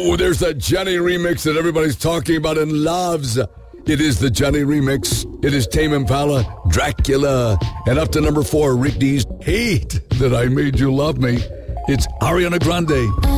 Oh, there's that Jenny remix that everybody's talking about and loves. It is the Jenny remix. It is Tame Impala, Dracula. And up to number 4, Rick D's Hate That I Made You Love Me. It's Ariana Grande.